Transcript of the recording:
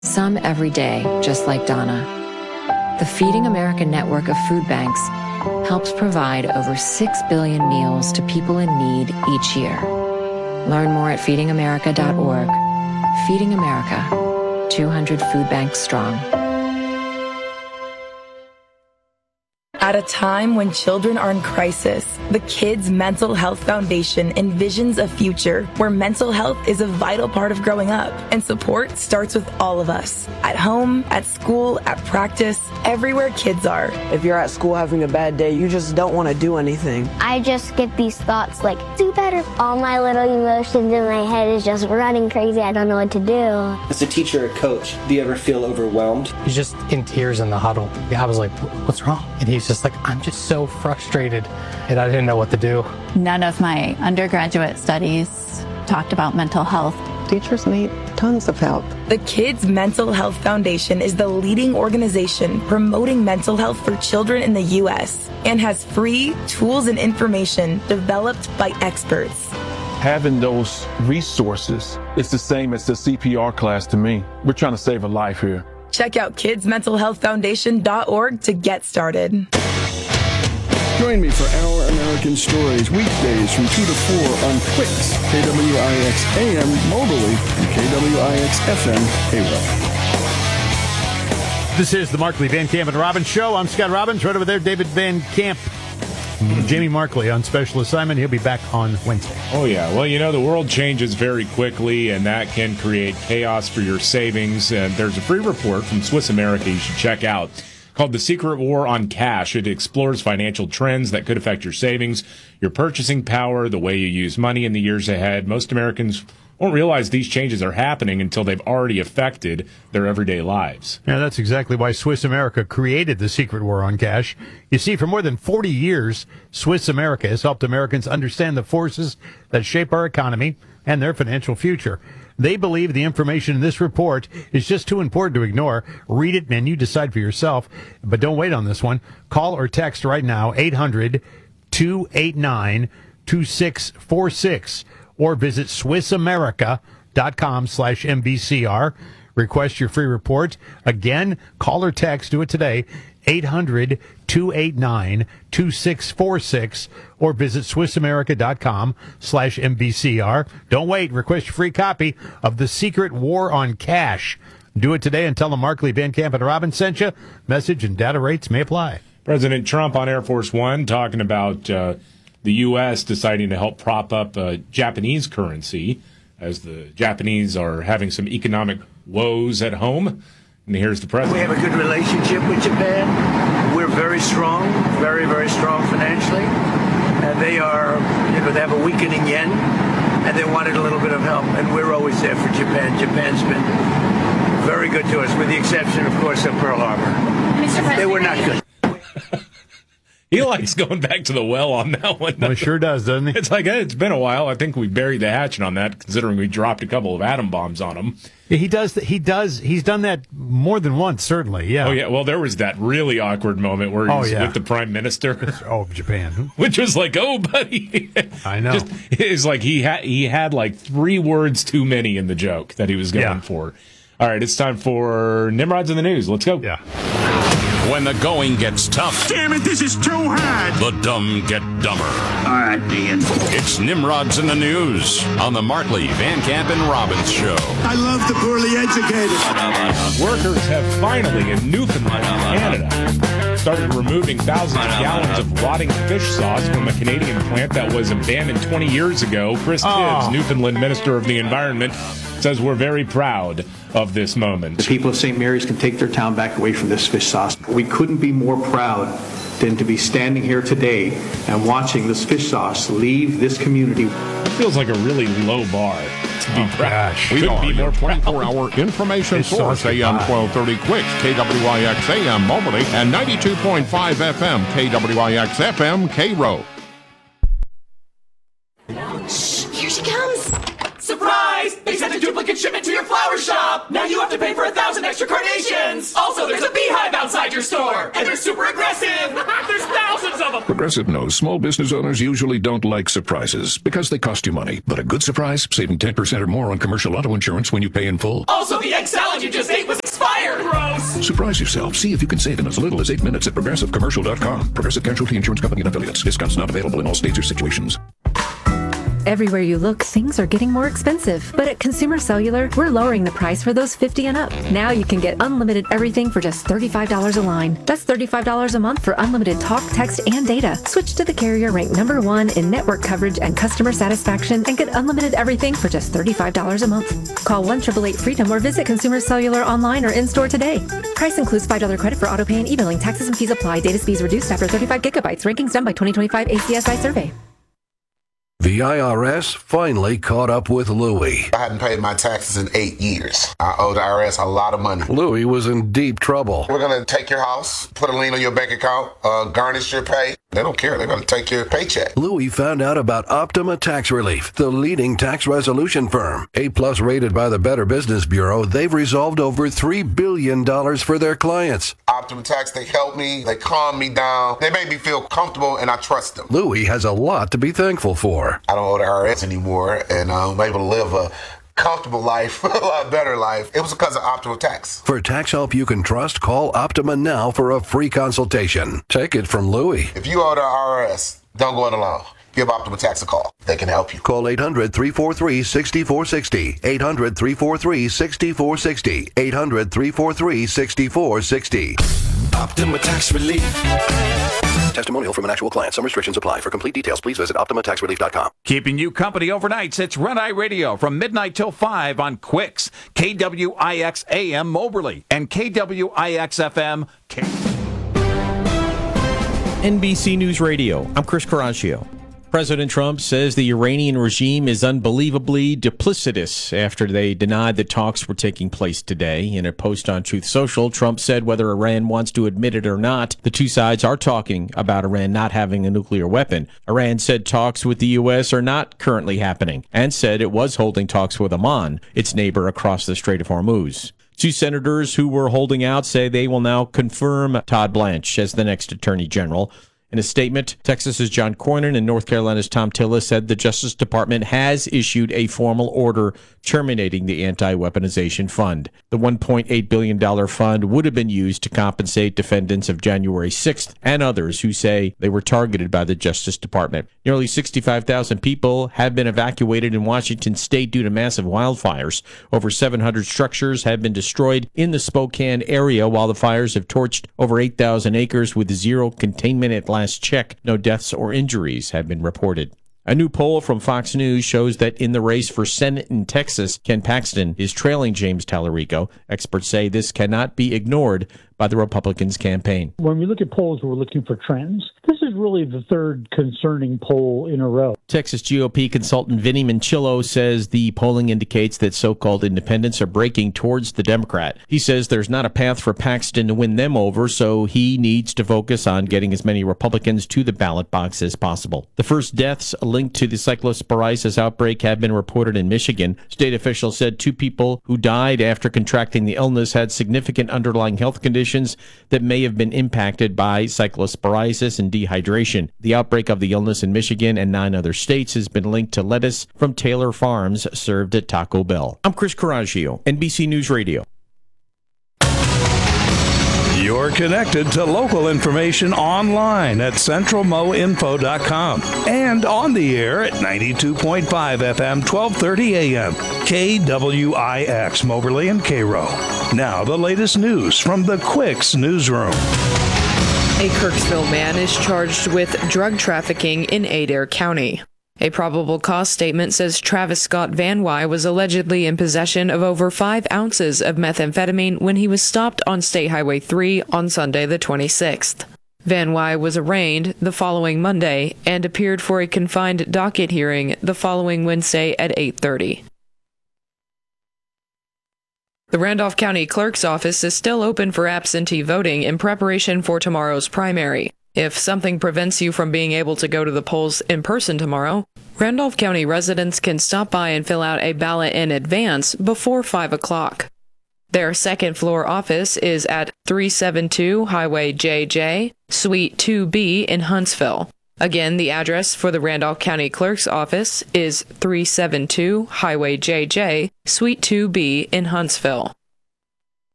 Some every day, just like Donna. The Feeding America network of food banks helps provide over 6 billion meals to people in need each year. Learn more at feedingamerica.org. Feeding America, 200 food banks strong. At a time when children are in crisis, the Kids Mental Health Foundation envisions a future where mental health is a vital part of growing up, and support starts with all of us. At home, at school, at practice, everywhere kids are. If you're at school having a bad day, you just don't want to do anything. I just get these thoughts like, do better. All my little emotions in my head is just running crazy. I don't know what to do. As a teacher or coach, do you ever feel overwhelmed? He's just in tears in the huddle. I was like, what's wrong? And he's just like, I'm just so frustrated, and I didn't know what to do. None of my undergraduate studies talked about mental health. Teachers need tons of help. The Kids Mental Health Foundation is the leading organization promoting mental health for children in the U.S. and has free tools and information developed by experts. Having those resources is the same as the CPR class to me. We're trying to save a life here. Check out kidsmentalhealthfoundation.org to get started. Join me for Our American Stories weekdays from 2 to 4 on Twix, KWIX AM mobily, and KWIX FM Halo. This is the Markley, Van Camp, and Robbins Show. I'm Scott Robbins. Right over there, David Van Camp. Jamie Markley on special assignment. He'll be back on Wednesday. Oh, yeah. Well, you know, the world changes very quickly, and that can create chaos for your savings. And there's a free report from Swiss America you should check out called The Secret War on Cash. It explores financial trends that could affect your savings, your purchasing power, the way you use money in the years ahead. Most Americans won't realize these changes are happening until they've already affected their everyday lives. Yeah, that's exactly why Swiss America created the Secret War on Cash. You see, for more than 40 years, Swiss America has helped Americans understand the forces that shape our economy and their financial future. They believe the information in this report is just too important to ignore. Read it, and you decide for yourself. But don't wait on this one. Call or text right now, 800-289-2646, or visit SwissAmerica.com/MBCR. Request your free report. Again, call or text. Do it today. 800-289-2646, or visit SwissAmerica.com/MBCR. Don't wait. Request your free copy of The Secret War on Cash. Do it today and tell them Markley, Van Camp, and Robbins sent you. Message and data rates may apply. President Trump on Air Force One talking about the U.S. deciding to help prop up Japanese currency as the Japanese are having some economic woes at home. And here's the president. We have a good relationship with Japan. We're very strong, very, very strong financially. And they are, they have a weakening yen, and they wanted a little bit of help. And we're always there for Japan. Japan's been very good to us, with the exception, of course, of Pearl Harbor. They were not good. He likes going back to the well on that one. Well, he sure does, doesn't he? It's like, it's been a while. I think we buried the hatchet on that, considering we dropped a couple of atom bombs on him. Yeah, he does. He's done that more than once, certainly. Yeah. Oh, yeah. Well, there was that really awkward moment where he was with the prime minister. Japan. Which was like, oh, buddy. I know. It's like he had like 3 words too many in the joke that he was going for. All right, it's time for Nimrod's in the News. Let's go. Yeah. When the going gets tough. Damn it, this is too hard. The dumb get dumber. All right, Ian. It's Nimrod's in the News on the Markley, Van Camp, and Robbins Show. I love the poorly educated. Workers have finally, in Newfoundland, Canada, started removing thousands of gallons of rotting fish sauce from a Canadian plant that was abandoned 20 years ago. Chris Tibbs, Newfoundland Minister of the Environment, says we're very proud of this moment. The people of St. Mary's can take their town back away from this fish sauce. We couldn't be more proud than to be standing here today and watching this fish sauce leave this community. It feels like a really low bar to be proud. We are your 24-hour information source, AM 1230 Quicks, KWIX AM Moberly, and 92.5 FM, KWIX FM Cairo. Shh, here she comes. Surprise! They sent a duplicate shipment to your flower shop! Now you have to pay for 1,000 extra carnations! Also, there's a beehive outside your store! And they're super aggressive! There's thousands of them! Progressive knows small business owners usually don't like surprises because they cost you money. But a good surprise, saving 10% or more on commercial auto insurance when you pay in full. Also, the egg salad you just ate was Surprise yourself. See if you can save in as little as 8 minutes at ProgressiveCommercial.com. Progressive Casualty Insurance Company and Affiliates. Discounts not available in all states or situations. Everywhere you look, things are getting more expensive. But at Consumer Cellular, we're lowering the price for those 50 and up. Now you can get unlimited everything for just $35 a line. That's $35 a month for unlimited talk, text, and data. Switch to the carrier ranked #1 in network coverage and customer satisfaction and get unlimited everything for just $35 a month. Call 1-888-FREEDOM or visit Consumer Cellular online or in-store today. Price includes $5 credit for auto pay and e-billing. Taxes and fees apply. Data speeds reduced after 35 gigabytes. Rankings done by 2025 ACSI survey. The IRS finally caught up with Louie. I hadn't paid my taxes in 8 years. I owe the IRS a lot of money. Louie was in deep trouble. We're going to take your house, put a lien on your bank account, garnish your pay. They don't care. They're going to take your paycheck. Louie found out about Optima Tax Relief, the leading tax resolution firm. A-plus rated by the Better Business Bureau, they've resolved over $3 billion for their clients. Optima Tax, they helped me. They calmed me down. They made me feel comfortable, and I trust them. Louie has a lot to be thankful for. I don't owe the IRS anymore, and I'm able to live a comfortable life, a lot better life. It was because of Optima Tax. For tax help you can trust, call Optima now for a free consultation. Take it from Louie. If you owe the IRS, don't go it alone. Give Optima Tax a call. They can help you. Call 800-343-6460. 800-343-6460. 800-343-6460. Optima Tax Relief. Testimonial from an actual client. Some restrictions apply. For complete details, please visit OptimaTaxRelief.com. Keeping you company overnights, it's Red Eye Radio from midnight till 5 on Quicks, KWIX AM Moberly, and KWIX FM. NBC News Radio. I'm Chris Caraccio. President Trump says the Iranian regime is unbelievably duplicitous after they denied that talks were taking place today. In a post on Truth Social, Trump said whether Iran wants to admit it or not, the two sides are talking about Iran not having a nuclear weapon. Iran said talks with the U.S. are not currently happening and said it was holding talks with Oman, its neighbor across the Strait of Hormuz. Two senators who were holding out say they will now confirm Todd Blanche as the next attorney general. In a statement, Texas's John Cornyn and North Carolina's Tom Tillis said the Justice Department has issued a formal order terminating the anti-weaponization fund. The $1.8 billion fund would have been used to compensate defendants of January 6th and others who say they were targeted by the Justice Department. Nearly 65,000 people have been evacuated in Washington state due to massive wildfires. Over 700 structures have been destroyed in the Spokane area, while the fires have torched over 8,000 acres with zero containment at last check. No deaths or injuries have been reported. A new poll from Fox News shows that in the race for Senate in Texas, Ken Paxton is trailing James Tallarico. Experts say this cannot be ignored by the Republicans' campaign. When we look at polls, we're looking for trends. This is really the third concerning poll in a row. Texas GOP consultant Vinny Manchillo says the polling indicates that so-called independents are breaking towards the Democrat. He says there's not a path for Paxton to win them over, so he needs to focus on getting as many Republicans to the ballot box as possible. The first deaths linked to the cyclosporiasis outbreak have been reported in Michigan. State officials said 2 people who died after contracting the illness had significant underlying health conditions that may have been impacted by cyclosporiasis and dehydration. The outbreak of the illness in Michigan and 9 other states has been linked to lettuce from Taylor Farms served at Taco Bell. I'm Chris Caraccio, NBC News Radio. You're connected to local information online at centralmoinfo.com and on the air at 92.5 FM, 1230 AM, KWIX, Moberly and Cairo. Now the latest news from the Quicks newsroom. A Kirksville man is charged with drug trafficking in Adair County. A probable cause statement says Travis Scott Van Wy was allegedly in possession of over 5 ounces of methamphetamine when he was stopped on State Highway 3 on Sunday the 26th. Van Wy was arraigned the following Monday and appeared for a confined docket hearing the following Wednesday at 8:30. The Randolph County Clerk's Office is still open for absentee voting in preparation for tomorrow's primary. If something prevents you from being able to go to the polls in person tomorrow, Randolph County residents can stop by and fill out a ballot in advance before 5 o'clock. Their second-floor office is at 372 Highway JJ, Suite 2B in Huntsville. Again, the address for the Randolph County Clerk's Office is 372 Highway JJ, Suite 2B in Huntsville.